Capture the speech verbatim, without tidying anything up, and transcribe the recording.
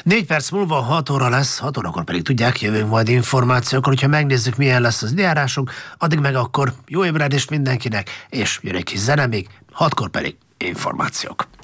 Négy perc múlva hat óra lesz, hat órakor pedig tudják, jövünk majd információkkal, hogyha megnézzük, milyen lesz az időjárásunk, addig meg akkor jó ébredést mindenkinek, és jön egy kis zene még, hatkor pedig információk.